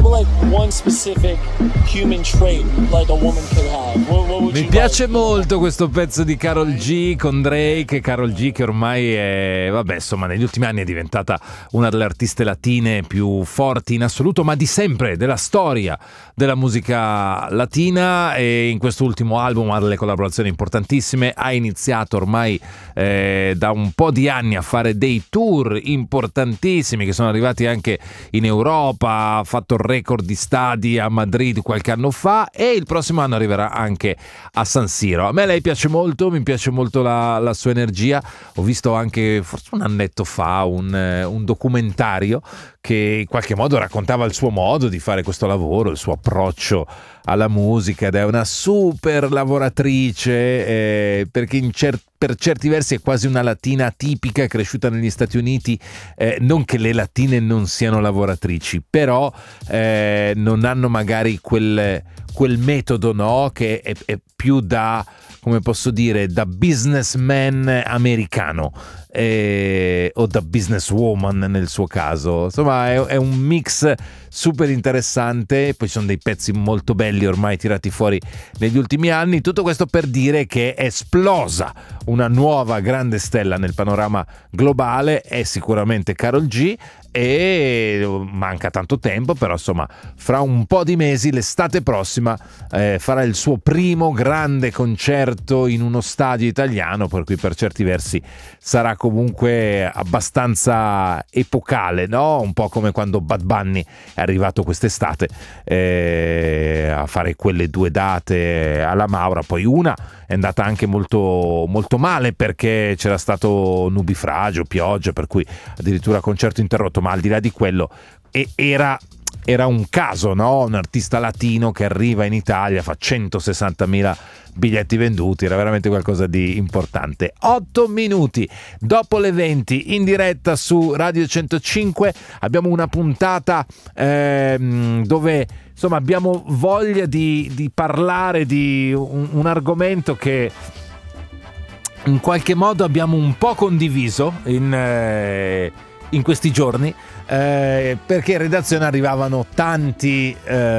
like one specific human trait like a woman could have? What would Mi you piace like? molto questo pezzo di Karol G con Drake. Karol G che ormai è, vabbè, insomma, negli ultimi anni è diventata una delle artiste latine più forti in assoluto, ma di sempre, della storia della musica latina. E in questo ultimo album ha delle collaborazioni importantissime. Ha iniziato ormai da un po' di anni a fare dei tour importantissimi che sono arrivati anche in Europa. Ha fatto il record di stadi a Madrid qualche anno fa e il prossimo anno arriverà anche a San Siro. A me lei piace molto, mi piace molto la sua energia. Ho visto anche forse un annetto fa un documentario che in qualche modo raccontava il suo modo di fare questo lavoro, il suo approccio alla musica, ed è una super lavoratrice perché per certi versi è quasi una latina tipica, cresciuta negli Stati Uniti. Non che le latine non siano lavoratrici, però non hanno magari quel metodo, no? Che è più da, come posso dire, da businessman americano o da businesswoman nel suo caso. Insomma, è un mix super interessante. Poi sono dei pezzi molto belli ormai tirati fuori negli ultimi anni. Tutto questo per dire che è esplosa una nuova grande stella nel panorama globale. È sicuramente Karol G e manca tanto tempo, però insomma fra un po' di mesi, l'estate prossima, farà il suo primo grande concerto in uno stadio italiano, per cui per certi versi sarà comunque abbastanza epocale, no? Un po' come quando Bad Bunny è arrivato quest'estate a fare quelle 2 date alla Maura. Poi una è andata anche molto, molto male perché c'era stato nubifragio, pioggia, per cui addirittura concerto interrotto. Ma al di là di quello era un caso, no? Un artista latino che arriva in Italia, fa 160.000 biglietti venduti, era veramente qualcosa di importante. 8 minuti dopo le 20 in diretta su Radio 105 abbiamo una puntata dove insomma abbiamo voglia di parlare di un argomento che in qualche modo abbiamo un po' condiviso in questi giorni, perché in redazione arrivavano tante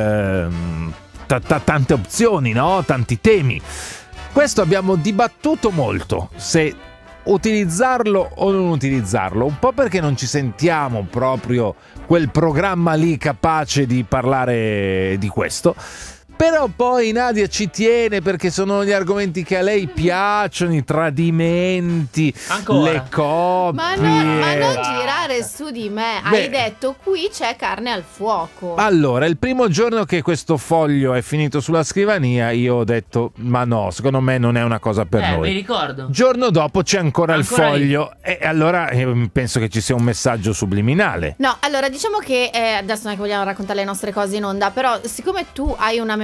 opzioni, no? Tanti temi. Questo abbiamo dibattuto molto, se utilizzarlo o non utilizzarlo, un po' perché non ci sentiamo proprio quel programma lì capace di parlare di questo. Però poi Nadia ci tiene perché sono gli argomenti che a lei piacciono, i tradimenti, ancora? le coppie. Ma non girare su di me. Hai detto qui c'è carne al fuoco. Allora, il primo giorno che questo foglio è finito sulla scrivania, io ho detto ma no, secondo me non è una cosa per noi. Mi ricordo. Giorno dopo c'è ancora il foglio e allora penso che ci sia un messaggio subliminale. No, allora diciamo che adesso non è che vogliamo raccontare le nostre cose in onda, però siccome tu hai una memoria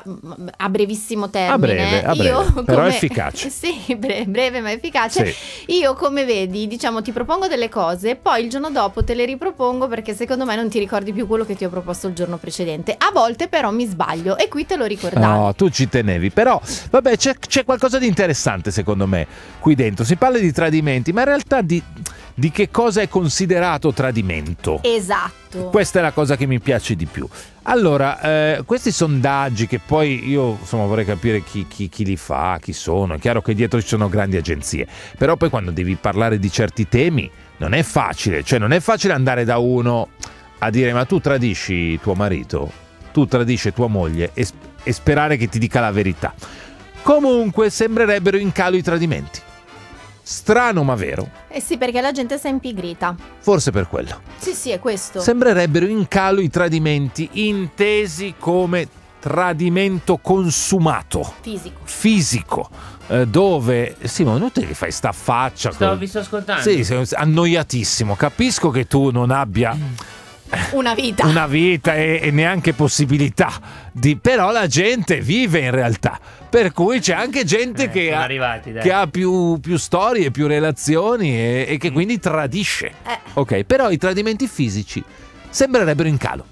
a brevissimo termine, a breve, io però efficace. Sì, breve ma efficace. Sì. Io, come vedi, diciamo, ti propongo delle cose, poi il giorno dopo te le ripropongo perché secondo me non ti ricordi più quello che ti ho proposto il giorno precedente. A volte però mi sbaglio e qui te lo ricordavi. No, tu ci tenevi, però vabbè, c'è qualcosa di interessante secondo me qui dentro. Si parla di tradimenti, ma in realtà di che cosa è considerato tradimento. Esatto. Questa è la cosa che mi piace di più. Allora, questi sondaggi che poi io insomma vorrei capire chi li fa, chi sono. È chiaro che dietro ci sono grandi agenzie, però poi quando devi parlare di certi temi non è facile. Cioè non è facile andare da uno a dire ma tu tradisci tuo marito, tu tradisci tua moglie e sperare che ti dica la verità. Comunque sembrerebbero in calo i tradimenti. Strano ma vero. Eh sì, perché la gente si è impigrita. Forse per quello. Sì, è questo. Sembrerebbero in calo i tradimenti, intesi come tradimento consumato. Fisico. Dove Simone, non te che fai sta faccia. Vi sto ascoltando. Sì, sei annoiatissimo. Capisco che tu non abbia una vita e neanche possibilità però la gente vive in realtà, per cui c'è anche gente che ha più storie, più relazioni e che quindi tradisce. Ok, però i tradimenti fisici sembrerebbero in calo.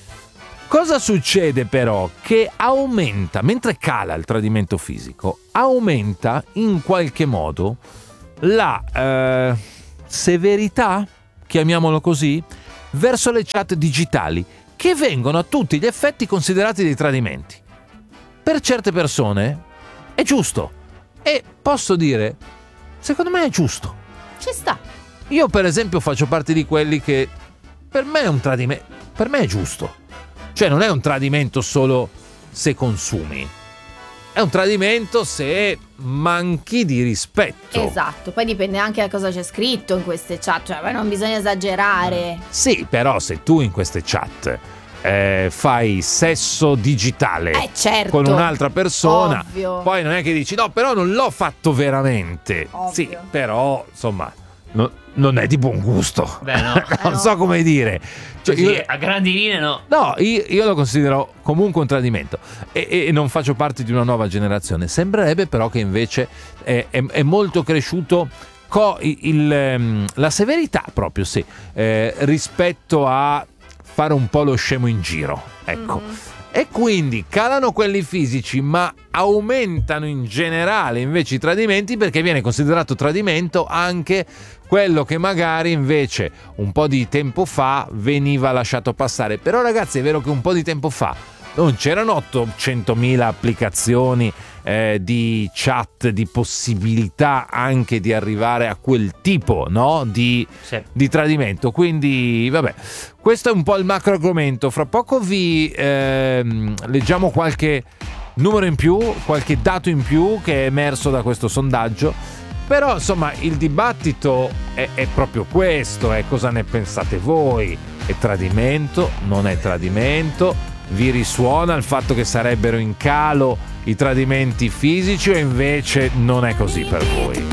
Cosa succede però? Che aumenta, mentre cala il tradimento fisico, aumenta in qualche modo la severità, chiamiamolo così, verso le chat digitali, che vengono a tutti gli effetti considerati dei tradimenti. Per certe persone è giusto, e posso dire, secondo me è giusto. Ci sta. Io per esempio faccio parte di quelli che per me è un tradimento, per me è giusto. Cioè non è un tradimento solo se consumi, è un tradimento se manchi di rispetto. Esatto, poi dipende anche da cosa c'è scritto in queste chat, cioè poi non bisogna esagerare. Sì, però se tu in queste chat fai sesso digitale Certo, con un'altra persona, ovvio. poi non è che dici no, però non l'ho fatto veramente. Ovvio. Sì, però insomma non è di buon gusto. Beh, no. Non so come dire. Cioè, Così, a grandi linee no. No, io lo considero comunque un tradimento e non faccio parte di una nuova generazione. Sembrerebbe però che invece è molto cresciuto la severità proprio, sì, rispetto a fare un po' lo scemo in giro, ecco. E quindi calano quelli fisici, ma aumentano in generale invece i tradimenti, perché viene considerato tradimento anche quello che magari invece un po' di tempo fa veniva lasciato passare. Però ragazzi, è vero che un po' di tempo fa non c'erano 800.000 applicazioni di chat, di possibilità anche di arrivare a quel tipo, no? di tradimento. Quindi vabbè, questo è un po' il macro argomento. Fra poco vi leggiamo qualche numero in più, qualche dato in più che è emerso da questo sondaggio. Però insomma il dibattito è proprio questo, cosa ne pensate voi? È tradimento? Non è tradimento? Vi risuona il fatto che sarebbero in calo i tradimenti fisici o invece non è così per voi?